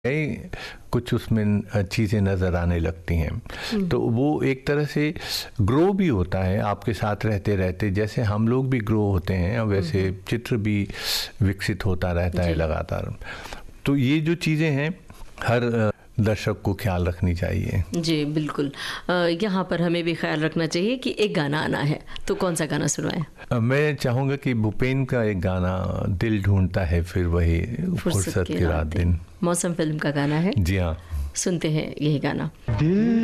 नए कुछ उसमें चीज़ें नज़र आने लगती हैं, तो वो एक तरह से ग्रो भी होता है आपके साथ रहते रहते। जैसे हम लोग भी ग्रो होते हैं वैसे चित्र भी विकसित होता रहता है लगातार। तो ये जो चीज़ें हैं हर दर्शक को ख्याल रखनी चाहिए। जी बिल्कुल। यहाँ पर हमें भी ख्याल रखना चाहिए कि एक गाना आना है, तो कौन सा गाना सुनवाएं? मैं चाहूँगा कि भूपेन का एक गाना दिल ढूंढता है फिर वही फुर्सत की रात दिन। मौसम फिल्म का गाना है। जी हाँ, सुनते हैं यही गाना।